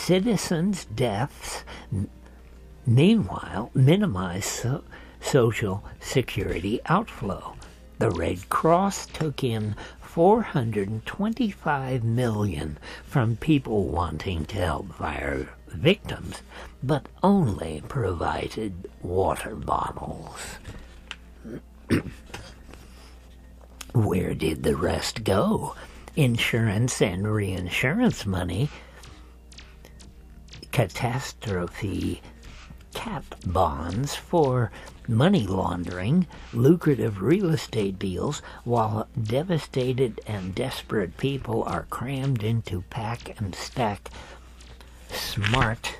Citizens' deaths, meanwhile, minimize Social Security outflow. The Red Cross took in $425 million from people wanting to help fire victims, but only provided water bottles. Where did the rest go? Insurance and reinsurance money, catastrophe cat bonds for money laundering, lucrative real estate deals, while devastated and desperate people are crammed into pack and stack smart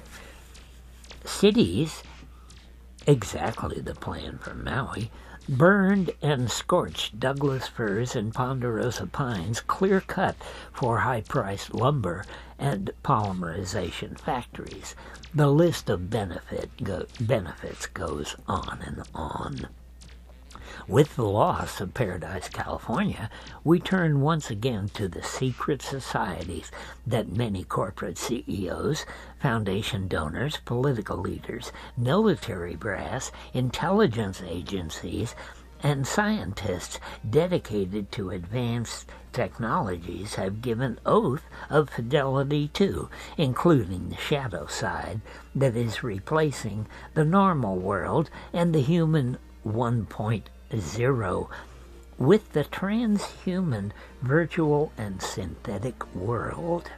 cities. Exactly the plan for Maui. Burned and scorched Douglas firs and ponderosa pines, clear-cut for high-priced lumber and polymerization factories. The list of benefits goes on and on. With the loss of Paradise, California, we turn once again to the secret societies that many corporate CEOs, foundation donors, political leaders, military brass, intelligence agencies, and scientists dedicated to advanced technologies have given oath of fidelity to, including the shadow side that is replacing the normal world and the human 1.0 with the transhuman virtual and synthetic world.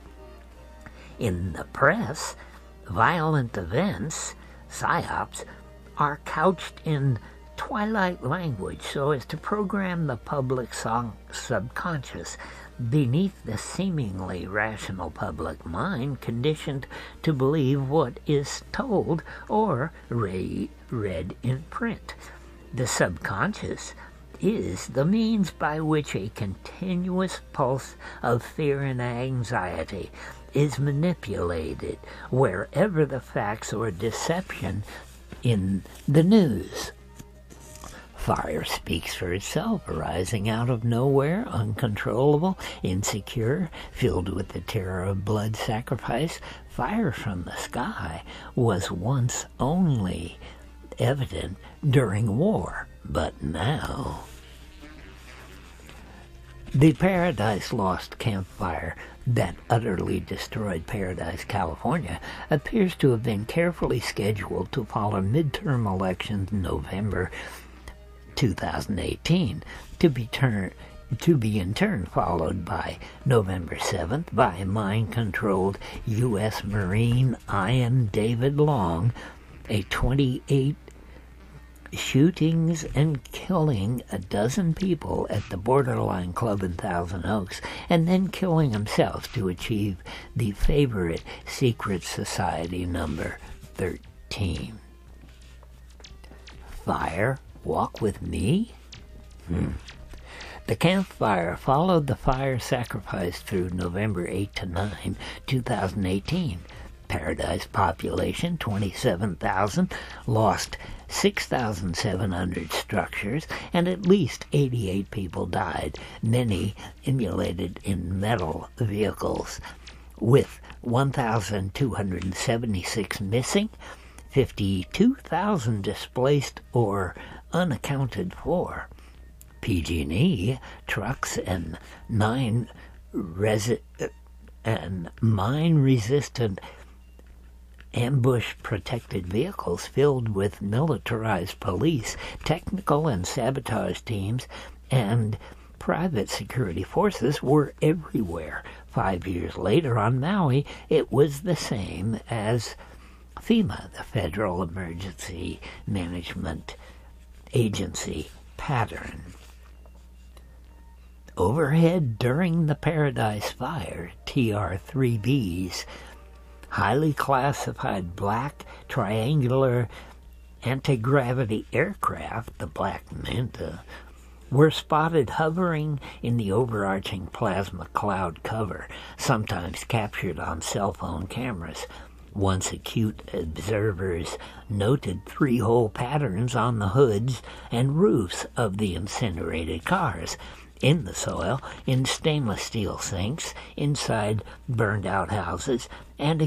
In the press, violent events, psyops, are couched in twilight language so as to program the public subconscious beneath the seemingly rational public mind conditioned to believe what is told or read in print. The subconscious is the means by which a continuous pulse of fear and anxiety is manipulated wherever the facts or deception in the news. Fire speaks for itself, arising out of nowhere, uncontrollable, insecure, filled with the terror of blood sacrifice. Fire from the sky was once only evident during war, but now the Paradise Lost campfire that utterly destroyed Paradise, California, appears to have been carefully scheduled to follow midterm elections in November 2018, to be in turn followed by November 7th by mind-controlled U.S. Marine Ian David Long, a 28 shootings and killing a dozen people at the Borderline Club in Thousand Oaks, and then killing himself to achieve the favorite secret society number 13. Fire, walk with me? The campfire followed the fire sacrifice through November 8 to 9, 2018. Paradise population 27,000, lost 6,700 structures, and at least 88 people died, many emulated in metal vehicles, with 1,276 missing, 52,000 displaced or unaccounted for. PG&E trucks and mine-resistant ambush-protected vehicles filled with militarized police, technical and sabotage teams, and private security forces were everywhere. 5 years later on Maui, it was the same as FEMA, the Federal Emergency Management Agency, pattern. Overhead during the Paradise Fire, TR-3Bs, highly classified black triangular anti-gravity aircraft, the Black Manta, were spotted hovering in the overarching plasma cloud cover, sometimes captured on cell phone cameras. Once acute observers noted three-hole patterns on the hoods and roofs of the incinerated cars, in the soil, in stainless steel sinks, inside burned-out houses, and